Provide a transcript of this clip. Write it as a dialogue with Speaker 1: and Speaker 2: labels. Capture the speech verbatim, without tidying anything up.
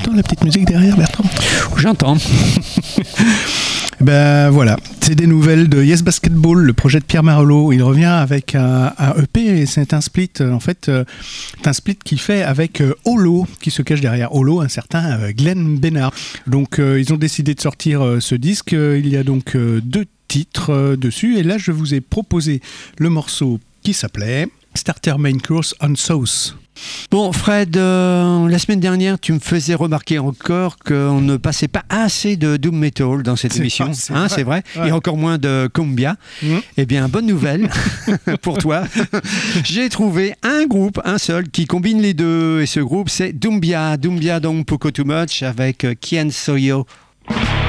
Speaker 1: T'entends la petite musique derrière, Bertrand ?
Speaker 2: J'entends.
Speaker 1: Ben voilà, c'est des nouvelles de Yes Basketball, le projet de Pierre Marolo. Il revient avec un, un E P et c'est un split, en fait, euh, c'est un split qu'il fait avec euh, Holo, qui se cache derrière Holo, un certain euh, Glenn Bennard. Donc euh, ils ont décidé de sortir euh, ce disque. Il y a donc euh, deux titres euh, dessus et là je vous ai proposé le morceau qui s'appelait Starter Main Course on Sauce.
Speaker 2: Bon, Fred, euh, la semaine dernière, tu me faisais remarquer encore qu'on ne passait pas assez de doom metal dans cette
Speaker 1: c'est
Speaker 2: émission.
Speaker 1: Pas, c'est,
Speaker 2: hein,
Speaker 1: vrai.
Speaker 2: c'est vrai.
Speaker 1: Ouais.
Speaker 2: Et encore moins de cumbia. Mmh. Eh bien, bonne nouvelle pour toi. J'ai trouvé un groupe, un seul, qui combine les deux. Et ce groupe, c'est Doumbia. Doumbia, donc Poco Too Much, avec Kian Soyo.